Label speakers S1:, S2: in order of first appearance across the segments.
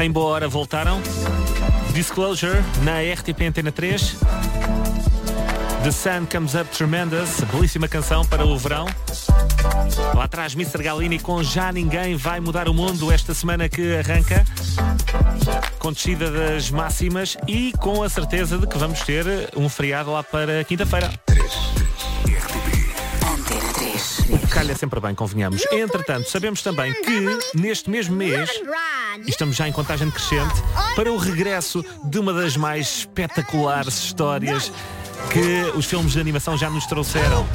S1: Em boa hora voltaram. Disclosure na RTP Antena 3. The Sun Comes Up Tremendous, belíssima canção para o verão. Lá atrás Mr. Galini com Já Ninguém Vai Mudar o Mundo, esta semana que arranca, com descida das máximas e com a certeza de que vamos ter um feriado lá para quinta-feira. Calha sempre bem, convenhamos. Entretanto, sabemos também que neste mesmo mês, e estamos já em contagem decrescente, para o regresso de uma das mais espetaculares histórias que os filmes de animação já nos trouxeram.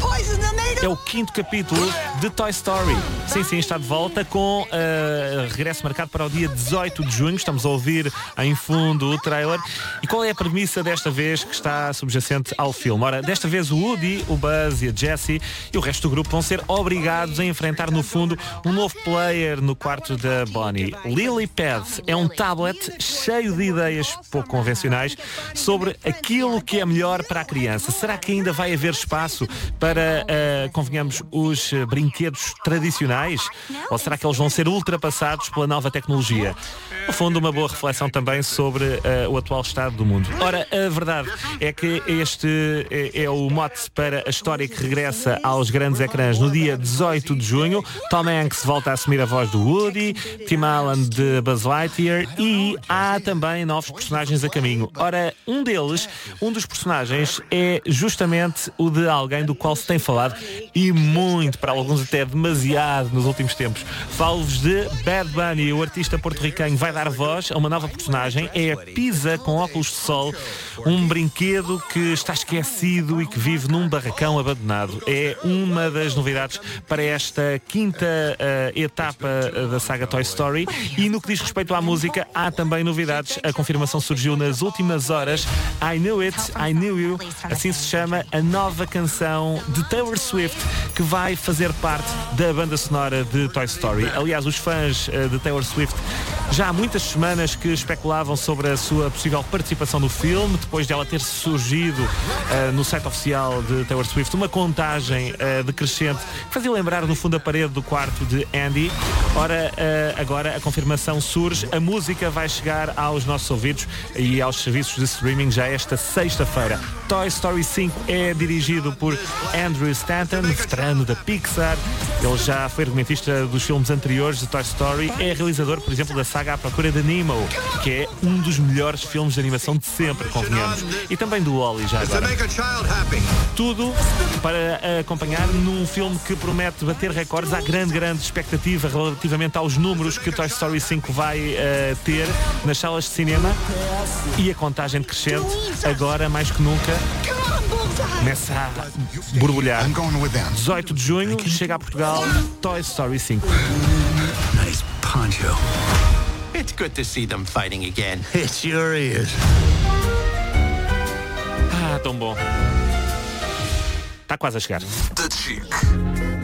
S1: É o 5º capítulo de Toy Story. Sim, está de volta com regresso marcado para o dia 18 de junho. Estamos a ouvir em fundo o trailer. E qual é a premissa desta vez que está subjacente ao filme? Ora, desta vez o Woody, o Buzz e a Jessie e o resto do grupo vão ser obrigados a enfrentar no fundo um novo player no quarto da Bonnie. Lilypad é um tablet cheio de ideias pouco convencionais sobre aquilo que é melhor para a criança. Será que ainda vai haver espaço para, convenhamos, os brinquedos tradicionais? Ou será que eles vão ser ultrapassados pela nova tecnologia? No fundo, uma boa reflexão também sobre o atual estado do mundo. Ora, a verdade é que este é o mote para a história que regressa aos grandes ecrãs no dia 18 de junho. Tom Hanks volta a assumir a voz do Woody, Tim Allen de Buzz Lightyear e há também novos personagens a caminho. Ora, um dos personagens é justamente o de alguém do qual se tem falado e muito, para alguns até demasiado nos últimos tempos. Falo-vos de Bad Bunny. O artista porto-riquenho vai dar voz a uma nova personagem, é a Pisa com óculos de sol, um brinquedo que está esquecido e que vive num barracão abandonado. É uma das novidades para esta 5ª etapa da saga Toy Story. E no que diz respeito à música, há também novidades. A confirmação surgiu nas últimas horas. I Knew It, I Knew You, assim se chama a nova canção de Taylor Swift, que vai fazer parte da banda sonora de Toy Story. Aliás, os fãs de Taylor Swift já há muitas semanas que especulavam sobre a sua possível participação no filme, depois dela ter surgido no site oficial de Taylor Swift uma contagem decrescente que fazia lembrar no fundo a parede do quarto de Andy. Ora, agora a confirmação surge, a música vai chegar aos nossos ouvidos e aos serviços de streaming já esta sexta-feira. Toy Story 5 é dirigido por Andrew Stanton, veterano da Pixar. Ele já foi argumentista dos filmes anteriores de Toy Story. É realizador, por exemplo, da saga À Procura de Nemo, que é um dos melhores filmes de animação de sempre, convenhamos. E também do Wall-E já agora. Tudo para acompanhar num filme que promete bater recordes. Há grande expectativa relativamente aos números que Toy Story 5 vai ter nas salas de cinema. E a contagem decrescente, agora mais que nunca, começa a borbulhar. 18 de junho, chega a Portugal, Toy Story 5.
S2: Nice poncho. It's good to see them fighting again. It sure is.
S1: Tão bom. Está quase a chegar.
S3: The Chick.